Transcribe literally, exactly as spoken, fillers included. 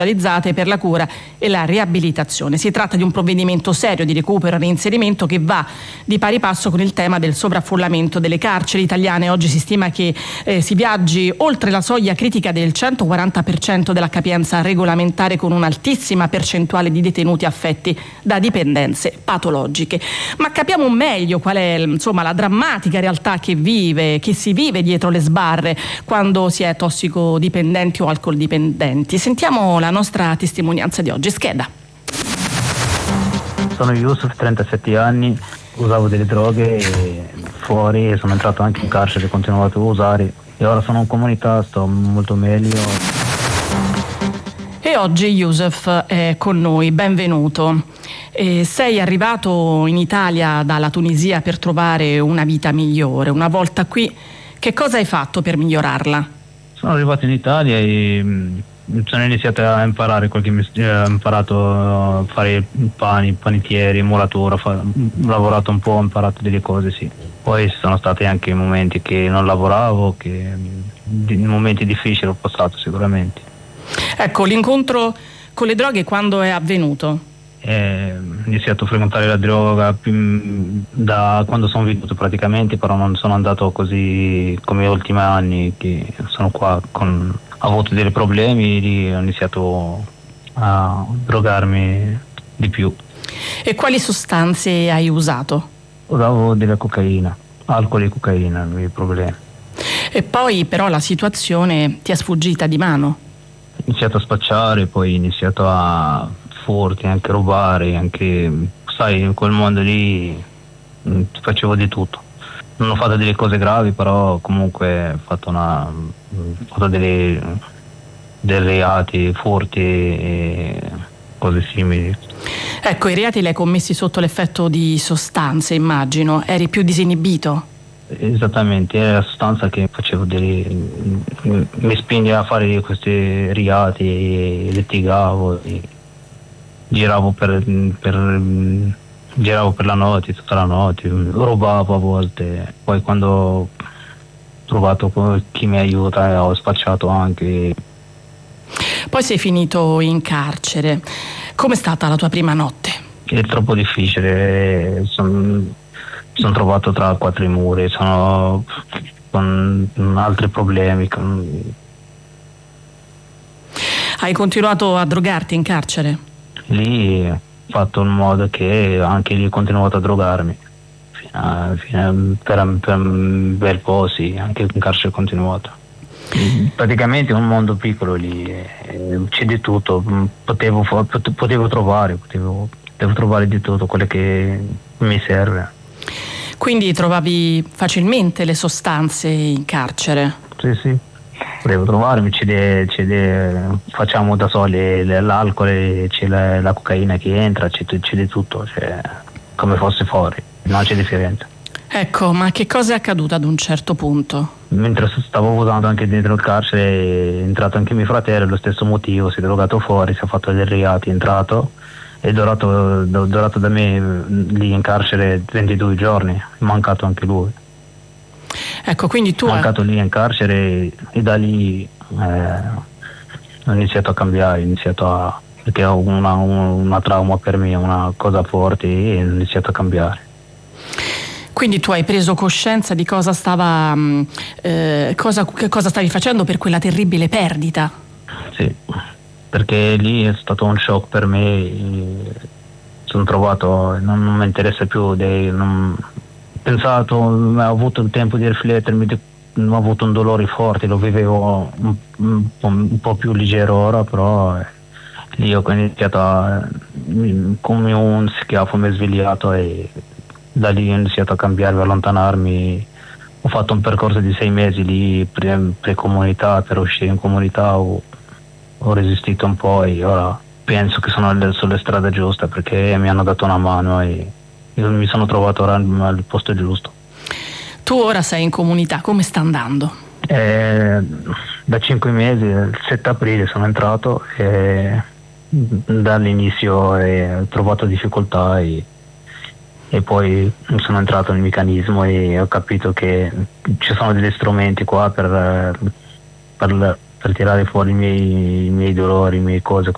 per la cura e la riabilitazione. Si tratta di un provvedimento serio di recupero e reinserimento che va di pari passo con il tema del sovraffollamento delle carceri italiane. Oggi si stima che eh, si viaggi oltre la soglia critica del centoquaranta per cento della capienza regolamentare, con un'altissima percentuale di detenuti affetti da dipendenze patologiche. Ma capiamo meglio qual è, insomma, la drammatica realtà che vive, che si vive dietro le sbarre quando si è tossicodipendenti o alcoldipendenti. Sentiamo la nostra testimonianza di oggi. Scheda. Sono Yusuf, trentasette anni, usavo delle droghe e fuori, e sono entrato anche in carcere, ho continuato a usare e ora sono in comunità, sto molto meglio. E oggi Yusuf è con noi, benvenuto. E sei arrivato in Italia dalla Tunisia per trovare una vita migliore. Una volta qui, che cosa hai fatto per migliorarla? Sono arrivato in Italia e sono iniziato a imparare qualche mestiere, ho imparato a fare pani, panettieri, muratura, ho lavorato un po', ho imparato delle cose, sì. Poi ci sono stati anche momenti che non lavoravo, che momenti difficili ho passato sicuramente. Ecco, l'incontro con le droghe quando è avvenuto? Eh, ho iniziato a frequentare la droga da quando sono venuto praticamente, però non sono andato così come gli ultimi anni che sono qua con... Ho avuto dei problemi e ho iniziato a drogarmi di più. E quali sostanze hai usato? Usavo della cocaina, alcol e cocaina, i problemi. E poi però la situazione ti è sfuggita di mano? Ho iniziato a spacciare, poi ho iniziato a furti, anche rubare, anche, sai, in quel mondo lì mh, facevo di tutto. Non ho fatto delle cose gravi, però comunque ho fatto una ho fatto delle, dei reati, furti e cose simili. Ecco, i reati li hai commessi sotto l'effetto di sostanze, immagino. Eri più disinibito? Esattamente, era la sostanza che facevo delle, mi spingeva a fare questi reati e litigavo e giravo per, per giravo per la notte, tutta la notte, rubavo a volte, poi quando ho trovato chi mi aiuta ho spacciato anche. Poi sei finito in carcere. Com'è stata la tua prima notte? È troppo difficile, sono son trovato tra quattro muri, sono con altri problemi. Con... Hai continuato a drogarti in carcere? Lì ho fatto in modo che anche lì ho continuato a drogarmi fino a, fino a, per, per un bel po', sì, anche in carcere ho continuato. Praticamente è un mondo piccolo lì, eh, c'è di tutto, potevo, potevo trovare potevo, potevo trovare di tutto quello che mi serve. Quindi trovavi facilmente le sostanze in carcere? Sì, sì, potevo trovarmi, c'è de, c'è de, facciamo da soli l'alcol, c'è la, la cocaina che entra, c'è, c'è di tutto, c'è, come fosse fuori, non c'è differenza. Ecco, ma che cosa è accaduto ad un certo punto? Mentre stavo votando anche dentro il carcere è entrato anche mio fratello, lo stesso motivo, si è drogato fuori, si è fatto dei reati, è entrato è durato, durato da me lì in carcere ventidue giorni, è mancato anche lui. Ecco, quindi tu... È mancato lì in carcere e da lì eh, ho iniziato a cambiare, ho iniziato a... perché ho una, una trauma per me, una cosa forte e ho iniziato a cambiare. Quindi tu hai preso coscienza di cosa stava, eh, cosa, che cosa stavi facendo per quella terribile perdita? Sì, perché lì è stato un shock per me, sono trovato, non, non mi interessa più, dei, non, ho pensato, ho avuto il tempo di riflettermi, ho avuto un dolore forte, lo vivevo un, un, po', un po' più leggero ora, però eh, lì ho iniziato a, come un schiaffo mi è svegliato e da lì ho iniziato a cambiare, a allontanarmi. Ho fatto un percorso di sei mesi lì pre-comunità, per uscire in comunità ho, ho resistito un po' e ora penso che sono sulla strada giusta perché mi hanno dato una mano e io mi sono trovato ora al posto giusto. Tu ora sei in comunità, come sta andando? Eh, da cinque mesi, il sette aprile sono entrato e dall'inizio eh, ho trovato difficoltà e e poi sono entrato nel meccanismo e ho capito che ci sono degli strumenti qua per, per, per tirare fuori i miei, i miei dolori, le mie cose,